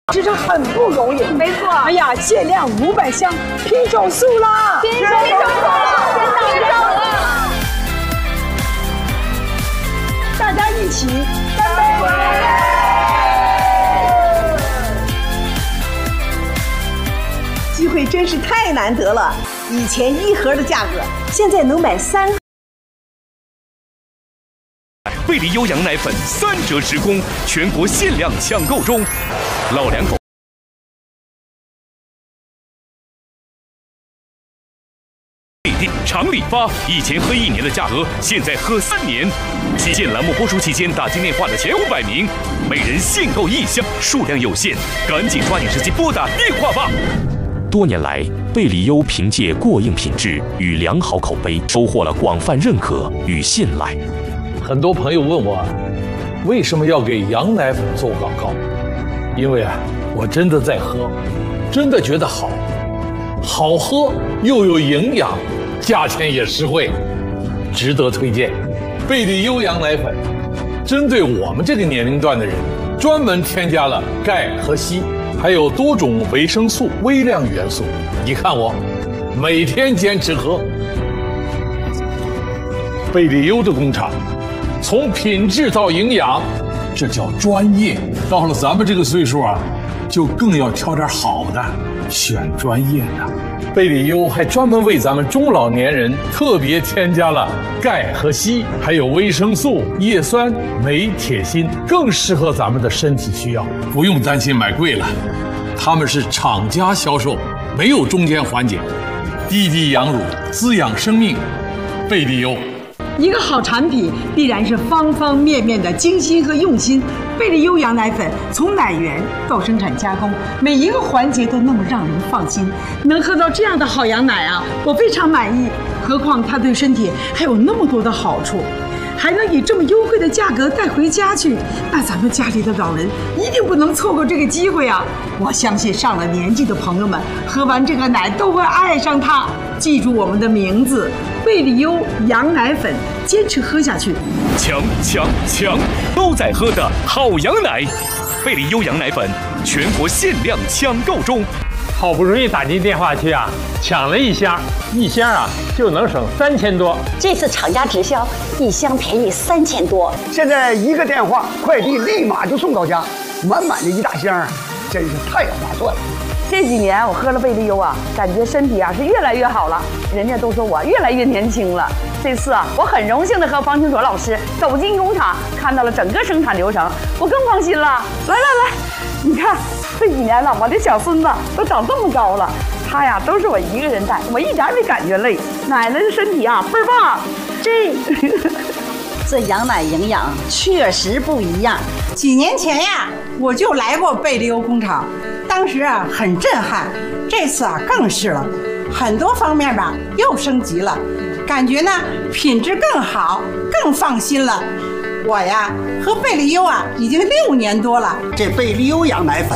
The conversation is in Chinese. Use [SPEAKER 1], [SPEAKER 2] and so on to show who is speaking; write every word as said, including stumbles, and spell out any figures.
[SPEAKER 1] 其实很不容易。
[SPEAKER 2] 没错。
[SPEAKER 1] 哎呀，限量五百箱，拼手速啦！
[SPEAKER 2] 拼手速了，拼到手了！
[SPEAKER 1] 大家一起干杯！
[SPEAKER 3] 机会真是太难得了，以前一盒的价格，现在能买三盒。
[SPEAKER 4] 贝利优羊奶粉三折直供，全国限量抢购中，老两口。必定常理发，以前喝一年的价格，现在喝三年。期限栏目播出期间打进电话的前五百名，每人限购一箱，数量有限，赶紧抓紧时间拨打电话吧。多年来，贝利优凭借过硬品质与良好口碑，收获了广泛认可与信赖。
[SPEAKER 5] 很多朋友问我，为什么要给羊奶粉做广告？因为啊，我真的在喝，真的觉得好，好喝又有营养，价钱也实惠，值得推荐。贝利优羊奶粉针对我们这个年龄段的人，专门添加了钙和硒，还有多种维生素、微量元素。你看我，每天坚持喝。贝利优的工厂，从品质到营养，这叫专业。到了咱们这个岁数啊，就更要挑点好的，选专业的。贝利优还专门为咱们中老年人特别添加了钙和硒，还有维生素、叶酸、镁、铁、锌，更适合咱们的身体需要。不用担心买贵了，他们是厂家销售，没有中间环节，滴滴羊乳，滋养生命。贝利优。
[SPEAKER 1] 一个好产品必然是方方面面的精心和用心。贝利优羊奶粉从奶源到生产加工，每一个环节都那么让人放心。能喝到这样的好羊奶啊，我非常满意。何况它对身体还有那么多的好处，还能以这么优惠的价格带回家去，那咱们家里的老人一定不能错过这个机会啊！我相信上了年纪的朋友们喝完这个奶都会爱上它。记住我们的名字，贝利优羊奶粉，坚持喝下去。
[SPEAKER 4] 强强强，都在喝的好羊奶，贝利优羊奶粉全国限量抢购中。
[SPEAKER 6] 好不容易打进电话去啊，抢了一箱，一箱啊就能省三千多。
[SPEAKER 7] 这次厂家直销，一箱便宜三千多。
[SPEAKER 8] 现在一个电话，快递立马就送到家，满满的一大箱，真是太划算了。
[SPEAKER 2] 这几年我喝了贝利优啊，感觉身体啊是越来越好了，人家都说我越来越年轻了。这次啊，我很荣幸的和方清卓老师走进工厂，看到了整个生产流程，我更放心了。来来来，你看这几年了，我的小孙子都长这么高了，他呀都是我一个人带，我一点也没感觉累。奶奶的身体啊倍儿棒，这
[SPEAKER 7] 这羊奶营养确实不一样。
[SPEAKER 9] 几年前呀，我就来过贝利优工厂，当时啊很震撼，这次啊更是了，很多方面吧又升级了，感觉呢品质更好，更放心了。我呀喝贝利优啊已经六年多了，
[SPEAKER 8] 这贝利优羊奶粉